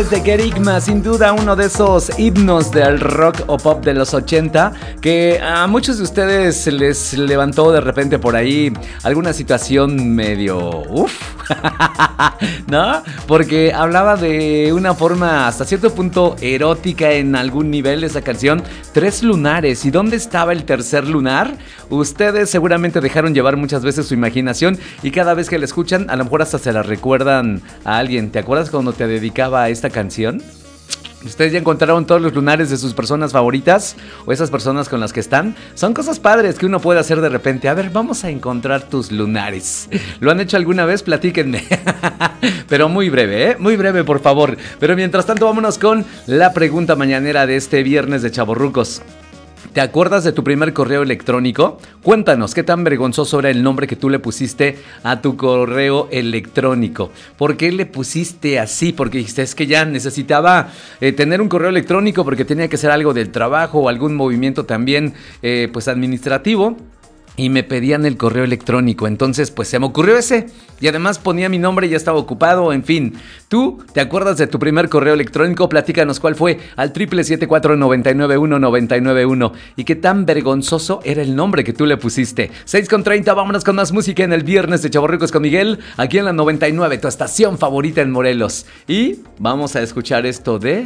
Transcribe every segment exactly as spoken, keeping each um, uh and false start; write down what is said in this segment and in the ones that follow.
Lunares de Kerigma, sin duda uno de esos himnos del rock o pop de los ochenta que a muchos de ustedes se les levantó de repente por ahí alguna situación medio uff, ¿no? Porque hablaba de una forma hasta cierto punto erótica en algún nivel esa canción. Tres lunares. ¿Y dónde estaba el tercer lunar? Ustedes seguramente dejaron llevar muchas veces su imaginación y cada vez que la escuchan a lo mejor hasta se la recuerdan a alguien. ¿Te acuerdas cuando te dedicaba a esta canción? ¿Ustedes ya encontraron todos los lunares de sus personas favoritas? ¿O esas personas con las que están? Son cosas padres que uno puede hacer de repente. A ver, vamos a encontrar tus lunares. ¿Lo han hecho alguna vez? Platíquenme. Pero muy breve, ¿eh? Muy breve, por favor. Pero mientras tanto, vámonos con la pregunta mañanera de este viernes de Chavorrucos. ¿Te acuerdas de tu primer correo electrónico? Cuéntanos, ¿qué tan vergonzoso era el nombre que tú le pusiste a tu correo electrónico? ¿Por qué le pusiste así? Porque dijiste, es que ya necesitaba eh, tener un correo electrónico porque tenía que hacer algo del trabajo o algún movimiento también eh, pues administrativo. Y me pedían el correo electrónico, entonces pues se me ocurrió ese. Y además ponía mi nombre y ya estaba ocupado, en fin. ¿Tú te acuerdas de tu primer correo electrónico? Platícanos cuál fue al triple siete cuatro nueve nueve uno nueve nueve uno. ¿Y qué tan vergonzoso era el nombre que tú le pusiste? seis con treinta, vámonos con más música en el viernes de Chavorrucos con Miguel, aquí en la noventa y nueve, tu estación favorita en Morelos. Y vamos a escuchar esto de...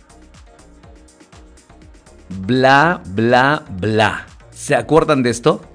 Bla, bla, bla. ¿Se acuerdan de esto?